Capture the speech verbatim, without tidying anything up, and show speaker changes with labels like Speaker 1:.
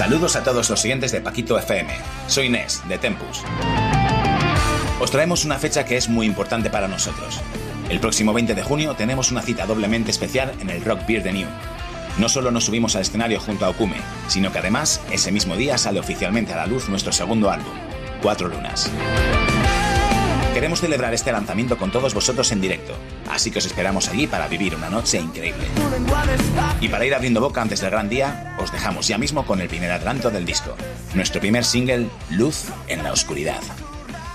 Speaker 1: Saludos a todos los siguientes de Paquito F M. Soy Inés, de Tempus. Os traemos una fecha que es muy importante para nosotros. El próximo veinte de junio tenemos una cita doblemente especial en el Rock Beer de New. No solo nos subimos al escenario junto a Okume, sino que además ese mismo día sale oficialmente a la luz nuestro segundo álbum, Cuatro Lunas. Queremos celebrar este lanzamiento con todos vosotros en directo, así que os esperamos allí para vivir una noche increíble. Y para ir abriendo boca antes del gran día, os dejamos ya mismo con el primer adelanto del disco, nuestro primer single, Luz en la Oscuridad.